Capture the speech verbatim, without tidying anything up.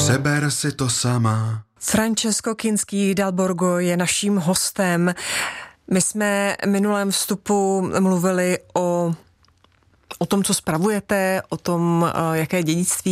Přeber si to sama. Francesco Kinský Dalborgo je naším hostem. My jsme v minulém vstupu mluvili o, o tom, co spravujete, o tom, jaké dědictví